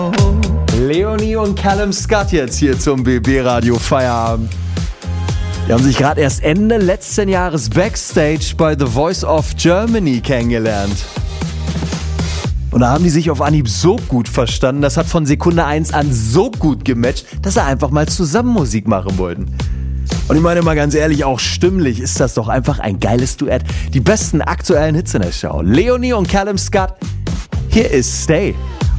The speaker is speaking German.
Leonie und Callum Scott jetzt hier zum BB-Radio Feierabend. Die haben sich gerade erst Ende letzten Jahres Backstage bei The Voice of Germany kennengelernt. Und da haben die sich auf Anhieb so gut verstanden, das hat von Sekunde 1 an so gut gematcht, dass sie einfach mal zusammen Musik machen wollten. Und ich meine mal ganz ehrlich, auch stimmlich ist das doch einfach ein geiles Duett. Die besten aktuellen Hits in der Show. Leonie und Callum Scott, hier ist Stay.